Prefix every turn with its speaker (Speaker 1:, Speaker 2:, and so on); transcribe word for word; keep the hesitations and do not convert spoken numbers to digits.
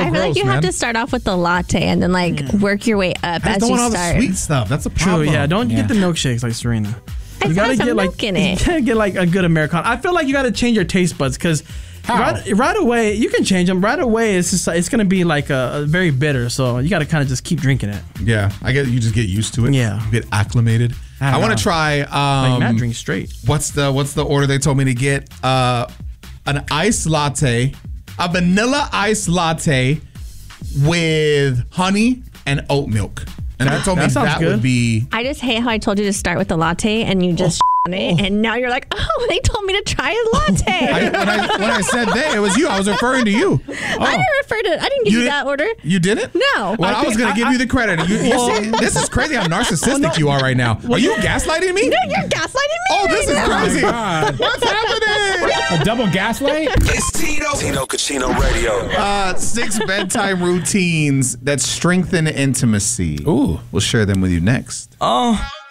Speaker 1: I feel
Speaker 2: gross,
Speaker 1: like you
Speaker 2: man.
Speaker 1: have to start off with the latte and then like
Speaker 3: Mm.
Speaker 1: work your way up
Speaker 2: I just
Speaker 1: as
Speaker 2: don't
Speaker 1: you
Speaker 2: want all the
Speaker 1: start.
Speaker 2: sweet stuff. That's a
Speaker 3: True,
Speaker 2: problem.
Speaker 3: yeah. Don't
Speaker 4: Yeah.
Speaker 3: get the milkshakes like Serena.
Speaker 1: It
Speaker 3: You gotta
Speaker 1: has some
Speaker 3: get like
Speaker 1: milk in
Speaker 3: you
Speaker 1: it.
Speaker 3: gotta get like a good Americano. I feel like you gotta change your taste buds because
Speaker 4: How?
Speaker 3: right, right away you can change them. Right away it's just it's gonna be like a, a very bitter. So you gotta kind of just keep drinking it.
Speaker 2: Yeah, I get you just get used to it.
Speaker 3: Yeah.
Speaker 2: You get acclimated.
Speaker 3: I
Speaker 2: I, want
Speaker 3: know.
Speaker 2: to try. Um,
Speaker 3: Like Matt drinks straight.
Speaker 2: What's the What's the order they told me to get? Uh, an iced latte, a vanilla iced latte with honey and oat milk. And they told me
Speaker 3: that sounds
Speaker 2: that
Speaker 3: good.
Speaker 2: would be.
Speaker 1: I just hate how I told you to start with the latte and you just on it, and now you're like, oh, they told me to try a latte.
Speaker 2: I, when, I, when I said they, it was you. I was referring to you.
Speaker 1: I didn't refer to. I didn't give you,
Speaker 2: You-
Speaker 1: that order.
Speaker 2: You didn't?
Speaker 1: No.
Speaker 2: Well, I,
Speaker 3: I
Speaker 2: was
Speaker 3: think
Speaker 2: going to
Speaker 3: I-
Speaker 2: give
Speaker 3: I-
Speaker 2: you the credit. You, you see, this is crazy how narcissistic you are right now. Are you gaslighting me?
Speaker 1: No, you're gaslighting me.
Speaker 2: Oh, this is
Speaker 1: right now.
Speaker 2: crazy.
Speaker 4: God.
Speaker 2: What's happening?
Speaker 4: A double gaslight?
Speaker 5: It's Tito. Tito Cucino Radio.
Speaker 2: Uh, six bedtime routines that strengthen intimacy.
Speaker 4: Ooh.
Speaker 2: We'll share them with you next.
Speaker 3: Oh.